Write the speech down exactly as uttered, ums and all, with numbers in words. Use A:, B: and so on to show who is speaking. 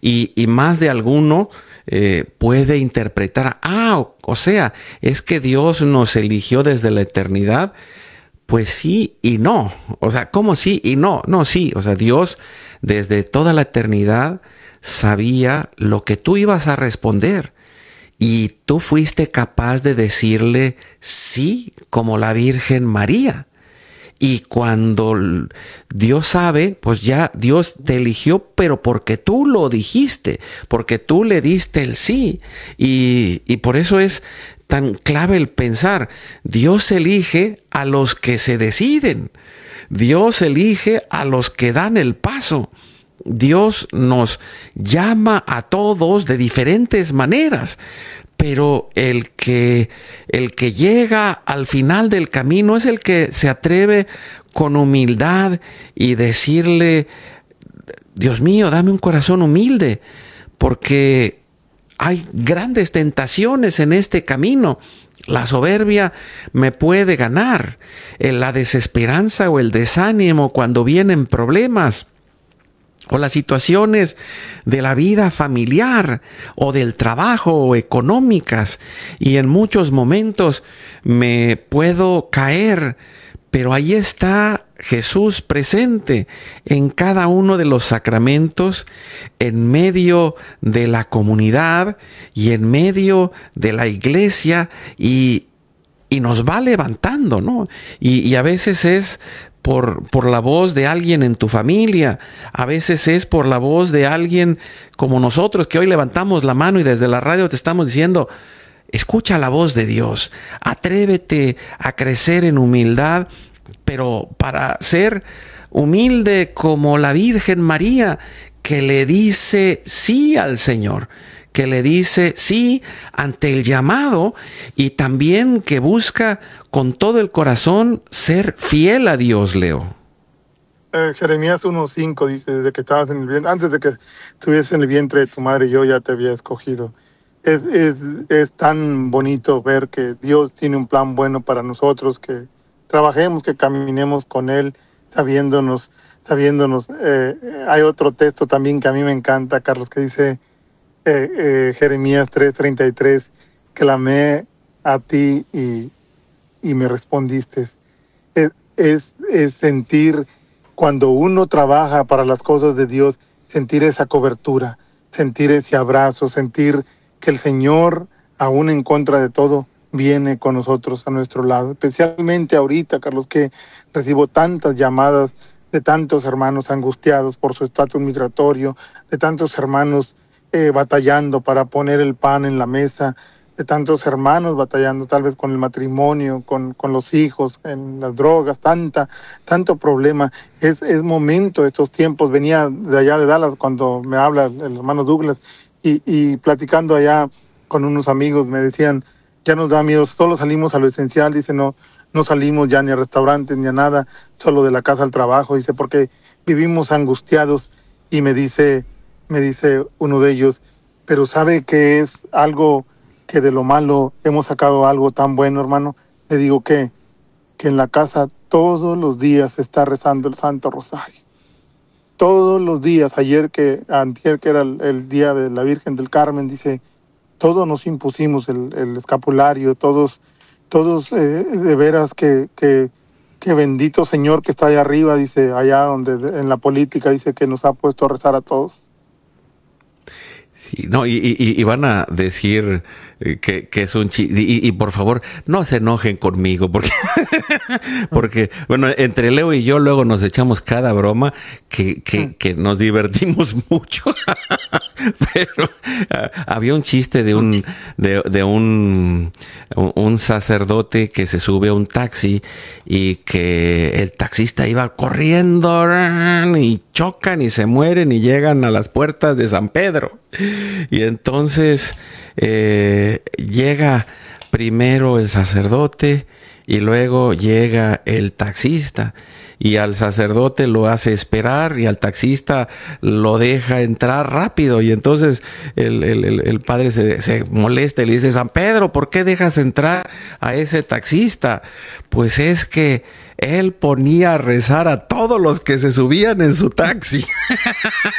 A: Y, y más de alguno eh, puede interpretar, ah, o, o sea, es que Dios nos eligió desde la eternidad. Pues sí y no. O sea, ¿cómo sí y no? No, sí. O sea, Dios desde toda la eternidad sabía lo que tú ibas a responder. Y tú fuiste capaz de decirle sí, como la Virgen María. Y cuando Dios sabe, pues ya Dios te eligió, pero porque tú lo dijiste, porque tú le diste el sí. Y, y por eso es tan clave el pensar, Dios elige a los que se deciden. Dios elige a los que dan el paso. Dios nos llama a todos de diferentes maneras, pero el que, el que llega al final del camino es el que se atreve con humildad y decirle, Dios mío, dame un corazón humilde, porque hay grandes tentaciones en este camino. La soberbia me puede ganar, la desesperanza o el desánimo cuando vienen problemas, o las situaciones de la vida familiar o del trabajo o económicas, y en muchos momentos me puedo caer, pero ahí está Jesús presente en cada uno de los sacramentos, en medio de la comunidad y en medio de la iglesia, y, y nos va levantando, ¿no? Y, y a veces es Por, por la voz de alguien en tu familia, a veces es por la voz de alguien como nosotros, que hoy levantamos la mano y desde la radio te estamos diciendo, escucha la voz de Dios, atrévete a crecer en humildad, pero para ser humilde como la Virgen María, que le dice sí al Señor, que le dice sí ante el llamado, y también que busca con todo el corazón ser fiel a Dios, Leo.
B: Eh, Jeremías uno cinco dice, desde que estabas en el vientre, antes de que estuvieses en el vientre de tu madre, yo ya te había escogido. Es, es, es tan bonito ver que Dios tiene un plan bueno para nosotros, que trabajemos, que caminemos con Él, sabiéndonos, sabiéndonos. Eh, hay otro texto también que a mí me encanta, Carlos, que dice, Eh, eh, Jeremías tres treinta y tres, clamé a ti y, y me respondiste. Es, es, es sentir, cuando uno trabaja para las cosas de Dios, sentir esa cobertura, sentir ese abrazo, sentir que el Señor, aún en contra de todo, viene con nosotros a nuestro lado. Especialmente ahorita, Carlos, que recibo tantas llamadas de tantos hermanos angustiados por su estatus migratorio, de tantos hermanos Eh, batallando para poner el pan en la mesa, de tantos hermanos batallando tal vez con el matrimonio, con, con los hijos, en las drogas, tanta, tanto problema. Es, es momento, estos tiempos, venía de allá de Dallas cuando me habla el hermano Douglas, y, y platicando allá con unos amigos me decían, ya nos da miedo, solo salimos a lo esencial, dice, no, no salimos ya ni a restaurantes ni a nada, solo de la casa al trabajo, dice, porque vivimos angustiados. Y me dice, me dice uno de ellos, pero ¿sabe que es algo que de lo malo hemos sacado algo tan bueno, hermano? Le digo que, que en la casa todos los días se está rezando el Santo Rosario. Todos los días, ayer que, antier que era el, el día de la Virgen del Carmen, dice, todos nos impusimos el, el escapulario, todos, todos eh, de veras que, que, que bendito Señor que está allá arriba, dice, allá donde en la política, dice que nos ha puesto a rezar a todos.
A: Sí, no, y, y, y van a decir que, que es un chiste, y, y por favor, no se enojen conmigo, porque, porque, bueno, entre Leo y yo luego nos echamos cada broma que, que, que nos divertimos mucho. Pero uh, había un chiste de un, de, de un, un sacerdote que se sube a un taxi y que el taxista iba corriendo y chocan y se mueren y llegan a las puertas de San Pedro. Y entonces eh, llega primero el sacerdote y luego llega el taxista, y al sacerdote lo hace esperar y al taxista lo deja entrar rápido, y entonces el, el, el padre se, se molesta y le dice, San Pedro, ¿por qué dejas entrar a ese taxista? Pues es que él ponía a rezar a todos los que se subían en su taxi.